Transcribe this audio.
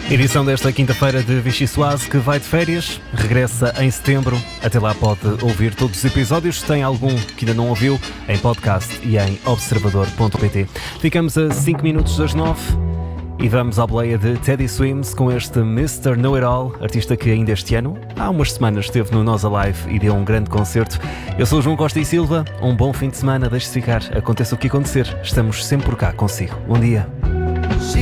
Edição desta quinta-feira de Vichy Soase, que vai de férias, regressa em setembro. Até lá pode ouvir todos os episódios, se tem algum que ainda não ouviu, em podcast e em observador.pt. Ficamos a 5 minutos das 9 e vamos à boleia de Teddy Swims com este Mr. Know-It-All, artista que ainda este ano, há umas semanas, esteve no Nós Alive e deu um grande concerto. Eu sou o João Costa e Silva, um bom fim de semana, deixe-se ficar, aconteça o que acontecer, estamos sempre por cá consigo. Bom dia.